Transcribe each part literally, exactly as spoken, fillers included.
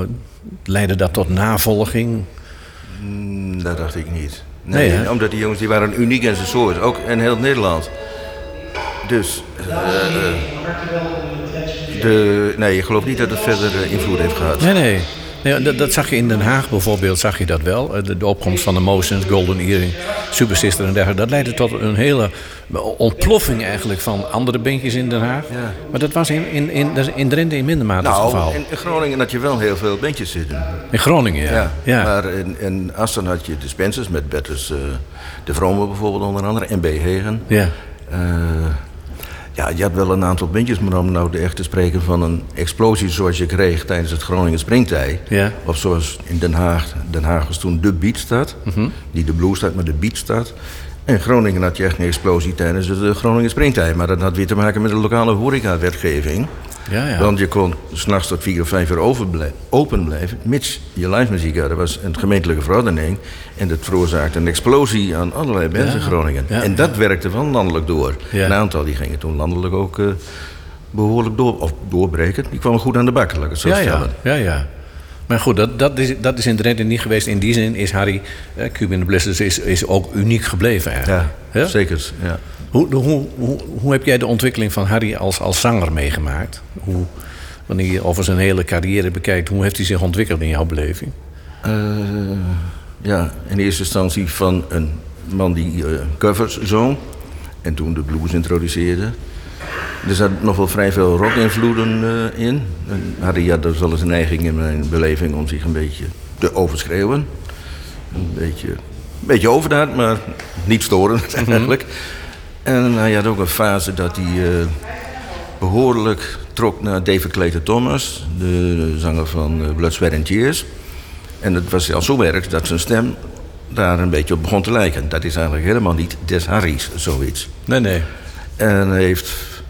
leidde dat tot navolging? Mm, dat dacht ik niet. Nee, Nee, hè? omdat die jongens die waren uniek in zijn soort, ook in heel Nederland. Dus, uh, de, nee, ik geloof niet dat het verder uh, invloed heeft gehad. Nee, nee. nee dat, dat zag je in Den Haag bijvoorbeeld, zag je dat wel. De, de opkomst van de Motions, Golden Earring, Super Sister en dergelijke. Dat leidde tot een hele ontploffing eigenlijk van andere bandjes in Den Haag. Ja. Maar dat was in, in, in, in Drenthe in minder mate Nou, het geval. in, in Groningen had je wel heel veel bandjes zitten. In Groningen, ja. Ja, ja. maar in, in Assen had je de Spencers met Bertus uh, de Vrome bijvoorbeeld onder andere. En B. Hegen. Ja. Uh, ja, je had wel een aantal bandjes, maar om nou echt te spreken van een explosie zoals je kreeg tijdens het Groningen Springtij. Ja. Of zoals in Den Haag. Den Haag was toen de Beatstad. Mm-hmm. Niet de Bluesstad, maar de Beatstad. In Groningen had je echt een explosie tijdens het Groningen Springtij. Maar dat had weer te maken met de lokale horecawetgeving. Ja, ja. Want je kon s'nachts tot vier of vijf uur open blijven, mits je live muziek had. Dat was een gemeentelijke verordening. En dat veroorzaakte een explosie aan allerlei bands in Groningen. Ja, en dat ja. werkte wel landelijk door. Ja. Een aantal die gingen toen landelijk ook uh, behoorlijk door, of doorbreken. Die kwamen goed aan de bak, laat ik het zo Ja, stellen. ja, ja, ja. Maar goed, dat, dat, is, dat is in Drenthe niet geweest. In die zin is Harry, eh, Cuban the Blizzards, is, is ook uniek gebleven eigenlijk. Ja, Ja? zeker. Ja. Hoe, hoe, hoe, hoe heb jij de ontwikkeling van Harry als, als zanger meegemaakt? Hoe, wanneer je over zijn hele carrière bekijkt, hoe heeft hij zich ontwikkeld in jouw beleving? Uh, ja, in eerste instantie van een man die uh, covers zong. En toen de blues introduceerde. Er zat nog wel vrij veel rock-invloeden uh, in. En Harry had dus wel eens een neiging in mijn beleving om zich een beetje te overschreeuwen. Een beetje, een beetje overdaad, maar niet storend eigenlijk. Mm-hmm. En hij had ook een fase dat hij uh, behoorlijk trok naar David Clayton Thomas, de zanger van uh, Blood, Sweat and Tears. En het was al zo erg dat zijn stem daar een beetje op begon te lijken. Dat is eigenlijk helemaal niet des Harry's, zoiets. Nee, nee. En hij heeft,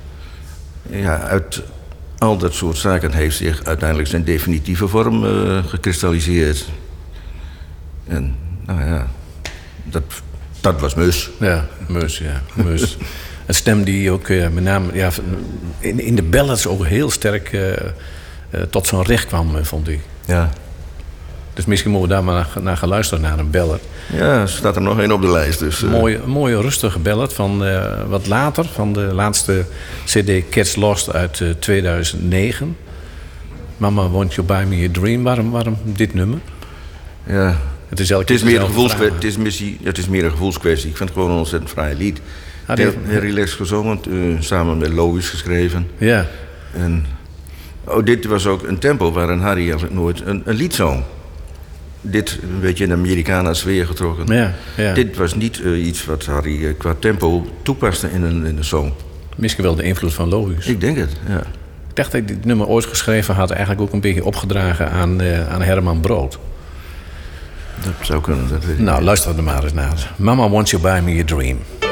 ja, uit al dat soort zaken heeft zich uiteindelijk zijn definitieve vorm uh, gekristalliseerd. En, nou ja, dat, dat was Mus. Ja, Mus, ja, Mus. Een stem die ook uh, met name ja, in, in de ballads ook heel sterk uh, uh, tot zijn recht kwam, uh, vond ik. Ja. Dus misschien moeten we daar maar naar, naar gaan luisteren, naar een ballad. Ja, er staat er nog één op de lijst. Dus, uh... mooie, mooie rustige ballad van uh, wat later, van de laatste cd Cats Lost uit uh, tweeduizend negen. Mama, won't you buy me a dream? Waarom, waarom dit nummer? Ja, het is, het is, meer, een gevoelskwestie, het, is missie, het is meer een gevoelskwestie. Ik vind het gewoon een ontzettend fraai lied. Ah, heel, heel relaxed gezongen, uh, samen met Lois geschreven. Ja. En oh, dit was ook een tempo waarin Harry eigenlijk nooit een, een lied zong. Dit een beetje in de Americana sfeer getrokken. Ja, ja. Dit was niet uh, iets wat Harry uh, qua tempo toepaste in een, in een song. Misschien wel de invloed van Lois. Ik denk het, ja. Ik dacht dat ik dit nummer ooit geschreven had, eigenlijk ook een beetje opgedragen aan, uh, aan Herman Brood. Dat zou kunnen, dat weet ik Nou, niet. luister er maar eens naar. Mama, won't you buy me a dream?